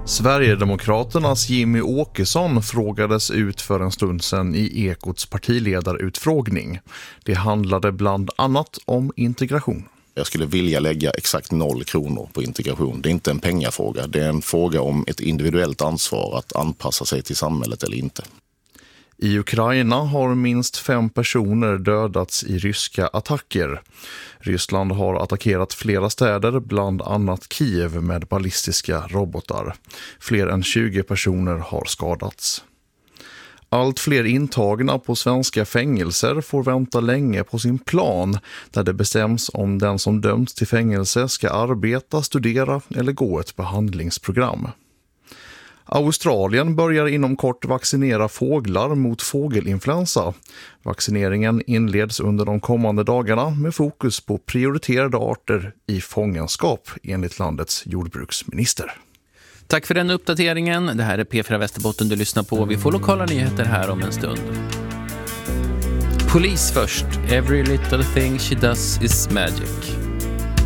Sverigedemokraternas Jimmy Åkesson frågades ut för en stund sedan i Ekots partiledarutfrågning. Det handlade bland annat om integration. Jag skulle vilja lägga exakt 0 kronor på integration. Det är inte en pengafråga. Det är en fråga om ett individuellt ansvar att anpassa sig till samhället eller inte. I Ukraina har minst 5 personer dödats i ryska attacker. Ryssland har attackerat flera städer, bland annat Kiev, med ballistiska robotar. Fler än 20 personer har skadats. Allt fler intagna på svenska fängelser får vänta länge på sin plan där det bestäms om den som dömts till fängelse ska arbeta, studera eller gå ett behandlingsprogram. Australien börjar inom kort vaccinera fåglar mot fågelinfluensa. Vaccineringen inleds under de kommande dagarna med fokus på prioriterade arter i fångenskap, enligt landets jordbruksminister. Tack för den uppdateringen. Det här är P4 Västerbotten du lyssnar på. Vi får lokala nyheter här om en stund. Polis först. Every little thing she does is magic.